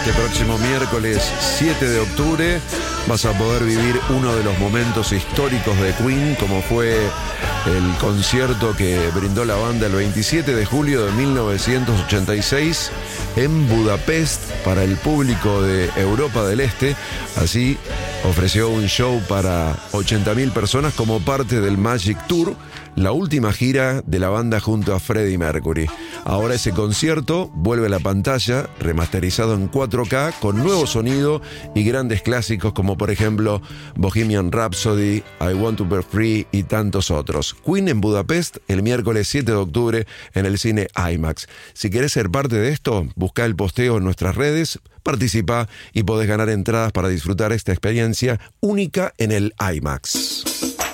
Este próximo miércoles 7 de octubre vas a poder vivir uno de los momentos históricos de Queen, como fue el concierto que brindó la banda el 27 de julio de 1986 en Budapest para el público de Europa del Este. Así ofreció un show para 80.000 personas como parte del Magic Tour, la última gira de la banda junto a Freddie Mercury. Ahora ese concierto vuelve a la pantalla, remasterizado en 4K, con nuevo sonido y grandes clásicos como por ejemplo Bohemian Rhapsody, I Want to Be Free y tantos otros. Queen en Budapest el miércoles 7 de octubre en el cine IMAX. Si querés ser parte de esto, busca el posteo en nuestras redes, participa y podés ganar entradas para disfrutar esta experiencia única en el IMAX.